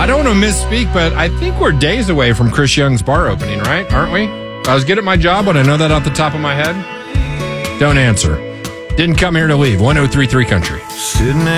I don't want to misspeak, but I think we're days away from Chris Young's bar opening, right? Aren't we? I was good at my job, but I know that off the top of my head. Don't answer. Didn't come here to leave. 1033 Country. Sitting